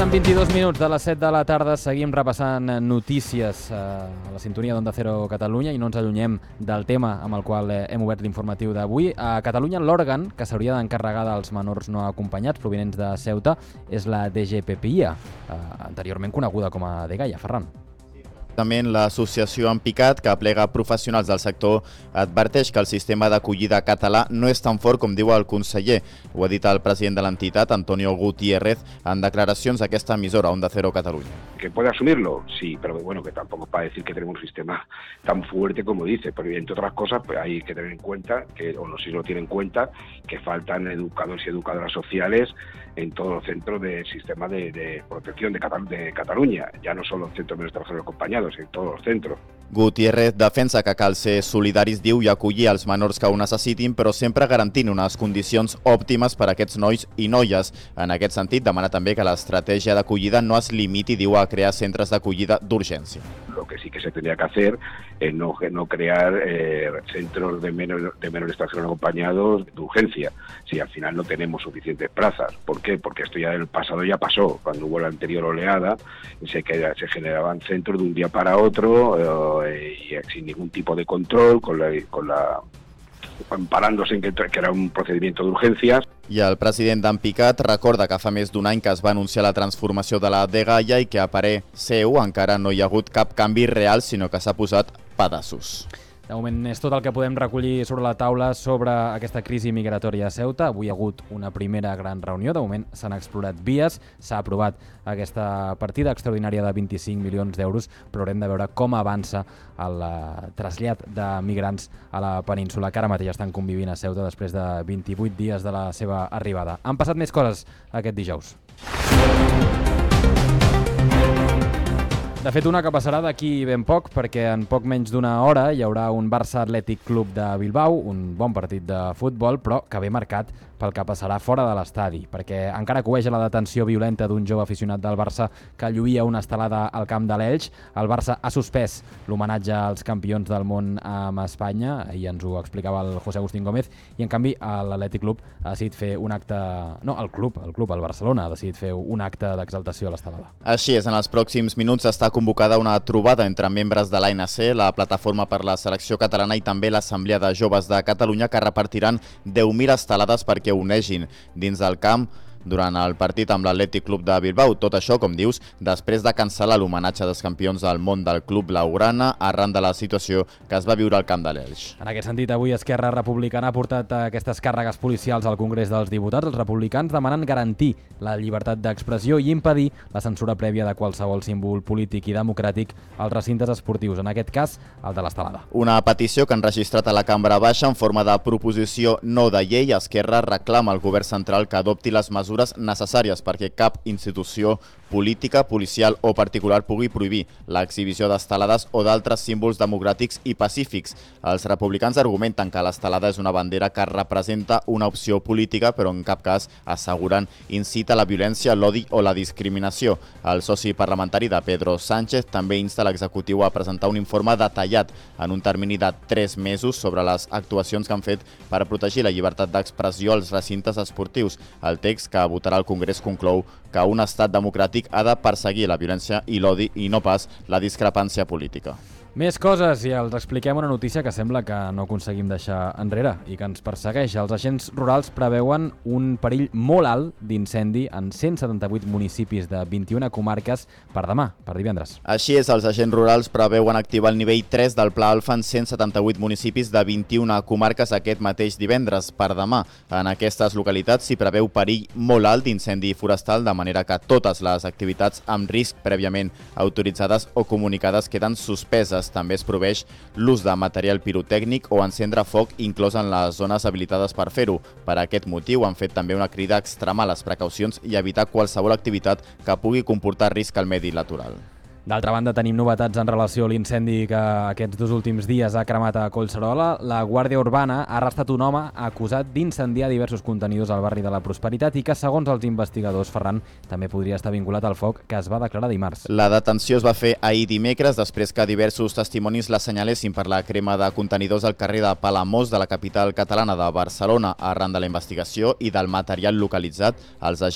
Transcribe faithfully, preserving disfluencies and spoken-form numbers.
Passen vint-i-dos minuts de les set de la tarda, seguim repassant notícies a la sintonia d'Onda Cero Catalunya i no ens allunyem del tema amb el qual hem obert l'informatiu d'avui. A Catalunya l'òrgan que s'hauria d'encarregar dels menors no acompanyats provinents de Ceuta és la D G P P I A, anteriorment coneguda com a Dgaia. Ferran. L'associació Empicat, que aplega professionals del sector, adverteix que el sistema d'acollida català no és tan fort com diu el conseller. Ho ha dit el president de l'entitat, Antonio Gutiérrez, en declaracions d'aquesta emissora, Onda Cero Cataluña. ¿Que puede asumirlo? Sí, pero bueno, que tampoco para decir que tenemos un sistema tan fuerte como dice, pero entre otras cosas pues hay que tener en cuenta, que, o no sé si lo tienen en cuenta, que faltan educadores y educadoras sociales en todos los centros del sistema de, de protección de, Catal de Catalunya, ya no solo en centros de extranjeros acompañados, en todos los centros. Gutiérrez defensa que cal ser solidaris, diu, i acollir els menors que ho necessitin, però sempre garantint unes condicions òptimes per a aquests nois i noies. En aquest sentit, demana també que l'estratègia d'acollida no es limiti, diu, a crear centres d'acollida d'urgència. Lo que sí que se tendría que hacer es no, no crear eh, centros de menores de menor extranjeros acompañados de urgencia, si al final no tenemos suficientes plazas. ¿Por qué? Porque esto ya del pasado ya pasó. Cuando hubo la anterior oleada, se, se generaban centros de un día para otro eh, y sin ningún tipo de control, con la, con la amparándose en que, que era un procedimiento de urgencias. I el president d'Empicat recorda que fa més d'un any que es va anunciar la transformació de la Dgaia i que a parer seu encara no hi ha hagut cap canvi real, sinó que s'ha posat pedaços. De moment és tot el que podem recollir sobre la taula sobre aquesta crisi migratòria a Ceuta. Avui hi ha hagut una primera gran reunió. De moment s'han explorat vies, s'ha aprovat aquesta partida extraordinària de vint-i-cinc milions d'euros, però haurem de veure com avança el trasllat de migrants a la península, que ara mateix estan convivint a Ceuta després de vint-i-vuit dies de la seva arribada. Han passat més coses aquest dijous. De fet, una que passarà d'aquí ben poc, perquè en poc menys d'una hora hi haurà un Barça Atlètic Club de Bilbao, un bon partit de futbol, però que ve marcat pel que passarà fora de l'estadi, perquè encara cueja la detenció violenta d'un jove aficionat del Barça que lluïa una estelada al camp de l'Elx. El Barça ha suspès l'homenatge als campions del món amb Espanya, ahir ens ho explicava el José Agustín Gómez, i en canvi l'Atlètic Club ha decidit fer un acte... No, el club, el club, el Barcelona, ha decidit fer un acte d'exaltació a l'estelada. Així és, en els pròxims minuts està convocada una trobada entre membres de l'A N C, la Plataforma per la Selecció Catalana i també l'Assemblea de Joves de Catalunya, que repartiran deu mil estelades perquè unegin dins del camp durant el partit amb l'Atlètic Club de Bilbao. Tot això, com dius, després de cancel·lar l'homenatge dels campions del món del club blaugrana arran de la situació que es va viure al camp de l'Elx. En aquest sentit, avui Esquerra Republicana ha portat aquestes càrregues policials al Congrés dels Diputats. Els republicans demanen garantir la llibertat d'expressió i impedir la censura prèvia de qualsevol símbol polític i democràtic als recintes esportius, en aquest cas, el de l'estelada. Una petició que han registrat a la Cambra Baixa en forma de proposició no de llei. Esquerra reclama al govern central que adopti les mesures necessàries perquè cap institució política, policial o particular pugui prohibir l'exhibició d'estelades o d'altres símbols democràtics i pacífics. Els republicans argumenten que l'estelada és una bandera que representa una opció política, però en cap cas, asseguren, incita la violència, l'odi o la discriminació. El soci parlamentari de Pedro Sánchez també insta l'executiu a presentar un informe detallat en un termini de tres mesos sobre les actuacions que han fet per protegir la llibertat d'expressió als recintes esportius. El text que votarà el Congrés conclou que un estat democràtic ha de perseguir la violència i l'odi i no pas la discrepància política. Més coses, i els expliquem una notícia que sembla que no aconseguim deixar enrere i que ens persegueix. Els agents rurals preveuen un perill molt alt d'incendi en cent setanta-vuit municipis de vint-i-una comarques per demà, per divendres. Així és, els agents rurals preveuen activar el nivell tres del Pla Alfa en cent setanta-vuit municipis de vint-i-una comarques aquest mateix divendres, per demà. En aquestes localitats s'hi preveu perill molt alt d'incendi forestal, de manera que totes les activitats amb risc prèviament autoritzades o comunicades queden suspeses. També es proveeix l'ús de material pirotècnic o encendre foc inclòs en les zones habilitades per fer-ho. Per aquest motiu han fet també una crida a extremar les precaucions i evitar qualsevol activitat que pugui comportar risc al medi natural. D'altra banda, tenim novetats en relació a l'incendi que aquests dos últims dies ha cremat a Collserola. La Guàrdia Urbana ha arrestat un home acusat d'incendiar diversos contenidors al barri de la Prosperitat i que, segons els investigadors, Ferran, també podria estar vinculat al foc que es va declarar dimarts. La detenció es va fer ahir dimecres després que diversos testimonis l'assenyalessin per la crema de contenidors al carrer de Palamós de la capital catalana de Barcelona. Arran de la investigació i del material localitzat, els agents